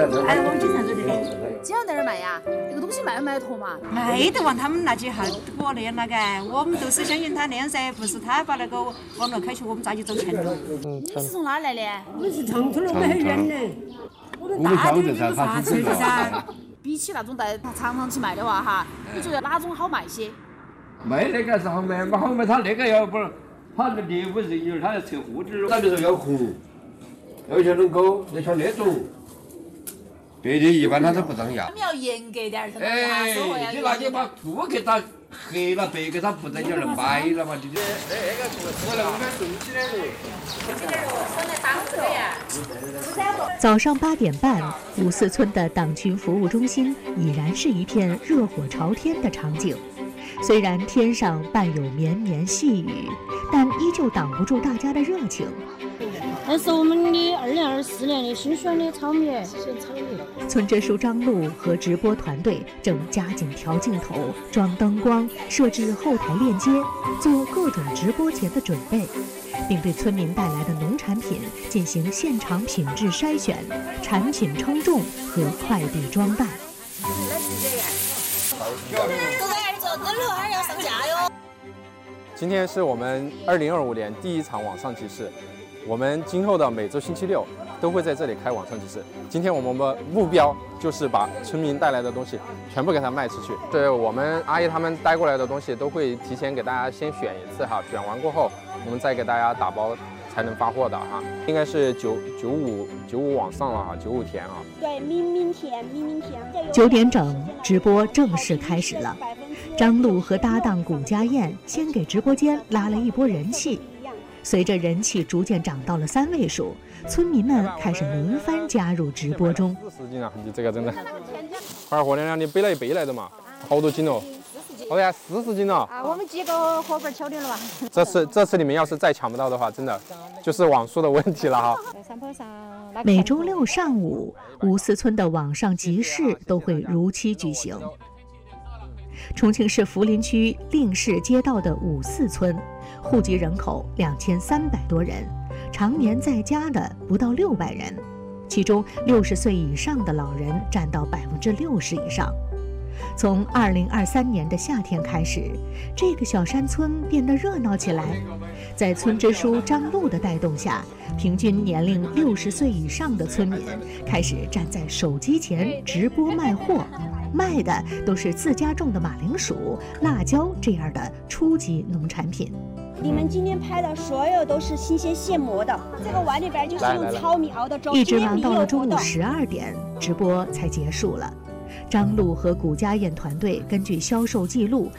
哎，我们经常走这里。 经常在这儿卖呀？这个东西卖不卖得脱嘛？ 卖得完，他们那几号果的那个，我们都是相信他那样噻，不是他把那个网络开去，我们咋就走前路？ 你是从哪儿来的？ 我们是长春的，我们很远的。我们大地有啥吃的噻？ 比起那种在长城去卖的话哈，你觉得哪种好卖些？ 卖那个是好卖嘛，好卖他那个要不是他的猎物人员，他要测货质，他就是要红，要像种高，要像那种。别的一般他都不张扬。 他们要严格点儿， 哎，你那你把顾客他黑了白给他不在这儿买了嘛？那个我能买东西的。 早上8点半，54村的党群服务中心已然是一片热火朝天的场景。虽然天上伴有绵绵细雨，但依旧挡不住大家的热情。 那是我们的2024年的新选的草莓。 村支书张璐和直播团队正加紧调镜头、装灯光、设置后台链接，做各种直播前的准备，并对村民带来的农产品进行现场品质筛选、产品称重和快递装袋。 今天是我们2025年第一场网上集市，我们今后的每周星期六都会在这里开网上集市。今天我们的目标就是把村民带来的东西全部给它卖出去。对我们阿姨他们带过来的东西都会提前给大家先选一次哈，选完过后我们再给大家打包才能发货的哈。应该是95往上了哈，95天啊。 对，明天。 9点整，直播正式开始了。张璐和搭档谷家燕先给直播间拉了一波人气，随着人气逐渐涨到了3位数，村民们开始轮番加入直播中。 40斤啊，你这个真的。二货娘娘，你背了一背来的嘛，好多斤哦。哦呀，40斤了。 啊，我们几个伙伴敲定了吧？ 这次你们要是再抢不到的话，真的就是网速的问题了哈。 每周6上午，54村的网上集市都会如期举行。重庆市涪陵区令市街道的54村，户籍人口2300多人，常年在家的不到600人，其中60岁以上的老人占到60%以上。从2023年的夏天开始，这个小山村变得热闹起来。在村支书张璐的带动下，平均年龄60岁以上的村民开始站在手机前直播卖货，卖的都是自家种的马铃薯、辣椒这样的初级农产品。 你们今天拍的所有都是新鲜现磨的，这个碗里边就是用糙米熬的粥。 一直忙到了中午12点，直播才结束了。张璐和谷家燕团队根据销售记录